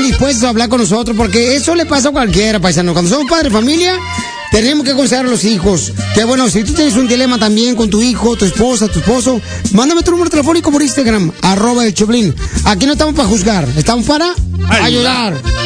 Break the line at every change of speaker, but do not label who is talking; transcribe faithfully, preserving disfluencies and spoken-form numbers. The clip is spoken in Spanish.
dispuestos a hablar con nosotros, porque eso le pasa a cualquiera, paisano. Cuando somos padres de familia, tenemos que aconsejar a los hijos. Que bueno, si tú tienes un dilema también con tu hijo, tu esposa, tu esposo, mándame tu número telefónico por Instagram, arroba el Choplin. Aquí no estamos para juzgar, estamos para ayudar. ayudar.